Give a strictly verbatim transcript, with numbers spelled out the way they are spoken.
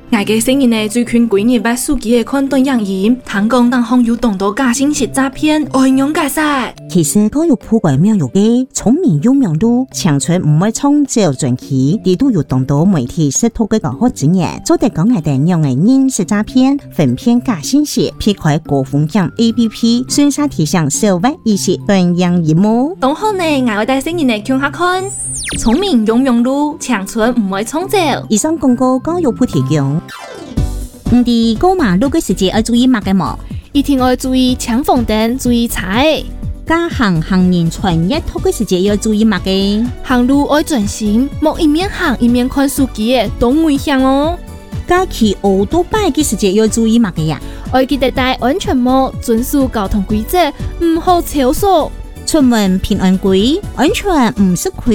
我嘅聲音呢，最近幾日把手機嘅看短影音，聽講當行有當到假信息詐騙，愛用解釋。 其實教育普管妙有嘅聰明有明度，長春唔會創造傳奇，地都有當到媒體識圖嘅教學經驗，做得講係定讓人認識詐騙、分辨假信息，撇開高風險 A P P， 順勢提升社會意識，短影業務。 當好呢，我會帶聲音嚟聽下看，聰明有明度，長春唔會創造。 以上廣告教育普提供。唔啲過馬路嘅時節要注意乜嘅冇？ 一定要注意搶紅燈，注意踩。 加行行人穿越套嘅時節要注意乜嘅？ 行路要專心，莫一面行一面看手機嘅，都危險哦。 加騎歐多拜嘅時節要注意乜嘅呀？ 要記得戴安全帽，遵守交通規則，唔好超速。 出門平安歸，安全唔是虧。